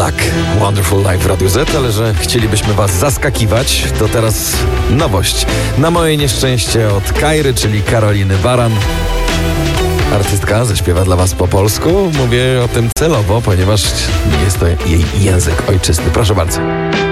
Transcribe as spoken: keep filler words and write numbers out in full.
Tak, Wonderful Life w Radiu Z, ale że chcielibyśmy was zaskakiwać, to teraz nowość. Na moje nieszczęście od Kairy, czyli Karoliny Baran. Artystka zaśpiewa dla was po polsku. Mówię o tym celowo, ponieważ jest to jej język ojczysty. Proszę bardzo.